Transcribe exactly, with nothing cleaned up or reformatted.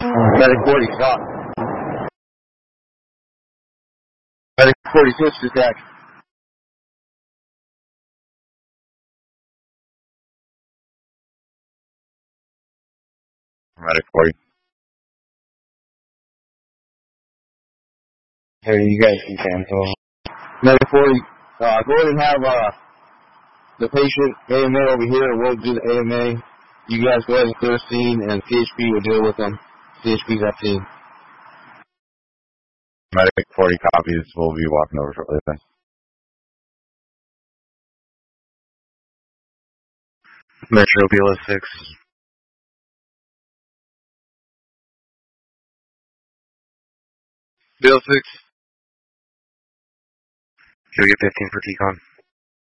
Medic forty, stop. Medic forty, switch to attack. Medic forty. Hey, you guys can cancel. Medic forty, uh, go ahead and have, uh, the patient A M A over here. We'll do the A M A. You guys go ahead and clear scene, and C H P will deal with them. C H P's at scene. Medic forty copies. We'll be walking over shortly then. Metro B L S six. B L S six. Can we get fifteen for T-Con?